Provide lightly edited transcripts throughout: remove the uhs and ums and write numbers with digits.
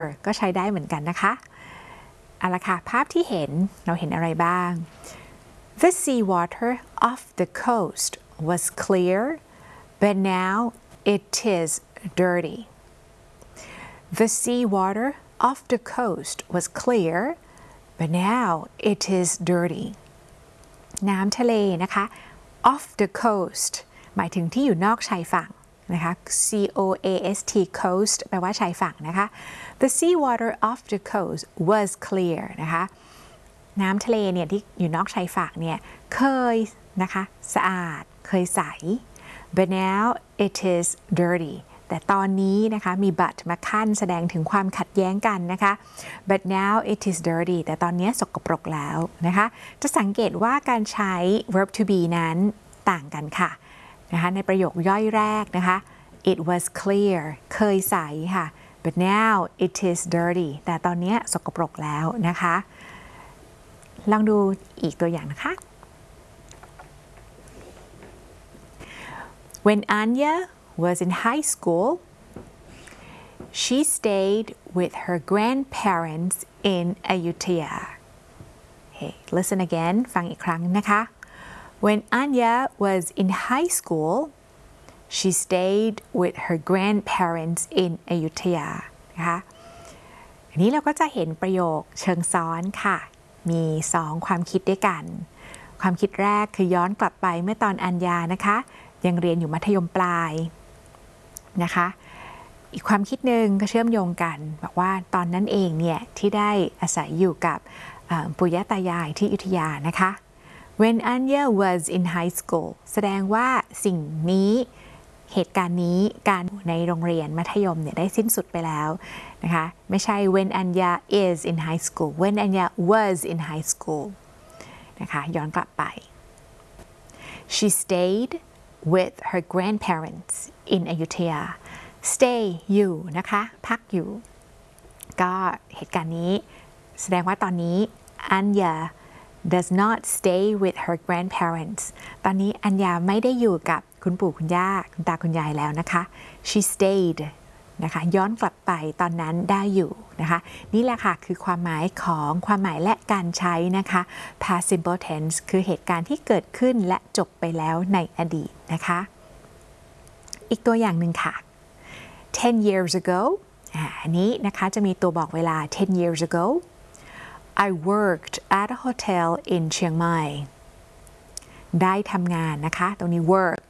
ก็ใช้ได้เหมือนกันนะคะเอาละค่ะภาพที่เห็นเราเห็นอะไรบ้าง The seawater off the coast was clear but now it is dirty The seawater off the coast was clear but now it is dirty น้ำทะเลนะคะ off the coast หมายถึงที่อยู่นอกชายฝั่งนะคะ coast coast แปลว่าชายฝั่งนะคะ The seawater off the coast was clear นะคะน้ำทะเลเนี่ยที่อยู่นอกชายฝั่งเนี่ยเคยนะคะสะอาดเคยใส but now it is dirty แต่ตอนนี้นะคะมี but มาขั้นแสดงถึงความขัดแย้งกันนะคะ but now it is dirty แต่ตอนนี้สกปรกแล้วนะคะจะสังเกตว่าการใช้ verb to be นั้นต่างกันค่ะนะคะในประโยคย่อยแรกนะคะ it was clear เคยใสค่ะ but now it is dirty แต่ตอนนี้สกปรกแล้วนะคะลองดูอีกตัวอย่างนะคะ When Anya was in high school she stayed with her grandparents in Ayutthaya Hey, listen again ฟังอีกครั้งนะคะ When Anya was in high school she stayed with her grandparents in Ayutthaya นะคะอันนี้เราก็จะเห็นประโยคเชิงซ้อนค่ะมี2ความคิดด้วยกันความคิดแรกคือย้อนกลับไปเมื่อตอนอัญญานะคะยังเรียนอยู่มัธยมปลายนะคะอีกความคิดหนึ่งก็เชื่อมโยงกันบอกว่าตอนนั้นเองเนี่ยที่ได้อาศัยอยู่กับปู่ย่าตายายที่อยุธยานะคะ When Anya was in high school แสดงว่าสิ่งนี้เหตุการณ์นี้การในโรงเรียนมัธยมเนี่ยได้สิ้นสุดไปแล้วนะคะไม่ใช่ when Anya is in high school when Anya was in high school นะคะย้อนกลับไป she stayed with her grandparents in Ayutthaya stay อยู่นะคะพักอยู่ก็เหตุการณ์นี้แสดงว่าตอนนี้ Anya does not stay with her grandparents ตอนนี้อัญญาไม่ได้อยู่กับคุณปู่คุณย่าคุณตาคุณยายแล้วนะคะ she stayed นะคะย้อนกลับไปตอนนั้นได้อยู่นะคะนี่แหละค่ะคือความหมายของความหมายและการใช้นะคะ past simple tense คือเหตุการณ์ที่เกิดขึ้นและจบไปแล้วในอดีตนะคะอีกตัวอย่างหนึ่งค่ะ 10 years ago อันนี้นะคะจะมีตัวบอกเวลา 10 years ago I worked at a hotel in Chiang Mai ได้ทำงานนะคะตรงนี้ work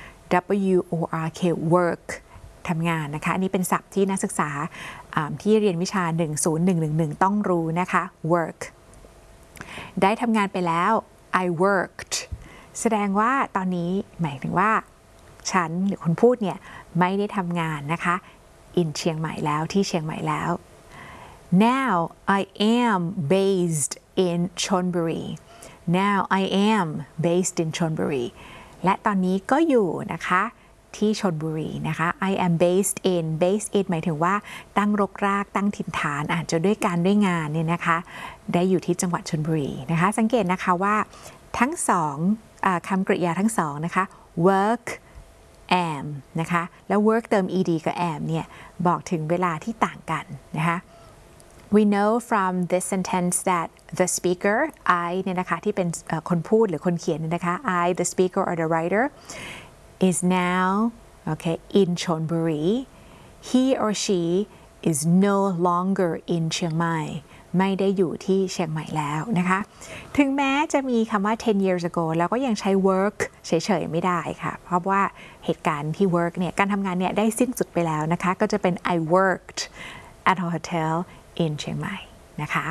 W-O-R-K work ทำงานนะคะอันนี้เป็นศัพท์ที่นักศึกษาที่เรียนวิชา 10111 ต้องรู้นะคะ work ได้ทำงานไปแล้ว I worked แสดงว่าตอนนี้หมายถึงว่าฉันหรือคนพูดเนี่ยไม่ได้ทำงานนะคะ in เชียงใหม่แล้วที่เชียงใหม่แล้วNow I am based in Chonburi. Now I am based in Chonburi. และตอนนี้ก็อยู่นะคะที่ชลบุรีนะคะ I am based in หมายถึงว่าตั้งรกรากตั้งถิ่นฐานอาจจะด้วยการด้วยงานเนี่ยนะคะได้อยู่ที่จังหวัดชลบุรีนะคะสังเกตนะคะว่าทั้งสองคำกริยาทั้งสองนะคะ work am นะคะแล้ว work เติม ed กับ am เนี่ยบอกถึงเวลาที่ต่างกันนะคะ We know from this sentence that the speaker I เนี่ยนะคะที่เป็นคนพูดหรือคนเขียนเนี่ยนะคะ I the speaker or the writer is now okay in Chonburi he or she is no longer in Chiang Mai ไม่ได้อยู่ที่เชียงใหม่แล้วนะคะถึงแม้จะมีคำว่า 10 years ago แล้วก็ยังใช้ work เฉยๆไม่ได้ค่ะเพราะว่าเหตุการณ์ที่ work เนี่ยการทำงานเนี่ยได้สิ้นสุดไปแล้วนะคะก็จะเป็น I worked at a hotel in เชียงใหม่นะคะ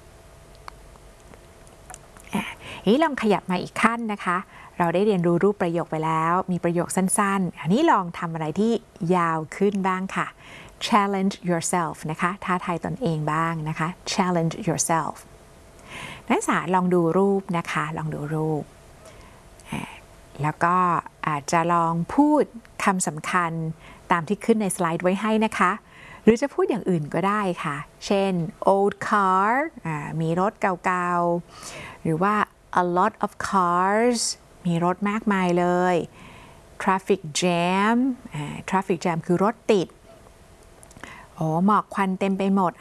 นี่ลองขยับมาอีกขั้นนะคะเราได้เรียนรู้รูปประโยคไปแล้วมีประโยคสั้นๆอันนี้ลองทำอะไรที่ยาวขึ้นบ้างค่ะ challenge yourself นะคะท้าทายตนเองบ้างนะคะ challenge yourself นักศึกษาลองดูรูปนะคะลองดูรูปแล้วก็อาจจะลองพูดคำสำคัญตามที่ขึ้นในสไลด์ไว้ให้นะคะหรือจะพูดอย่างอื่นก็ได้ค่ะเช่น old car มีรถเก่าๆหรือว่า a lot of cars มีรถมากมายเลย traffic jam traffic jam คือรถติดหมอกควันเต็มไปหมด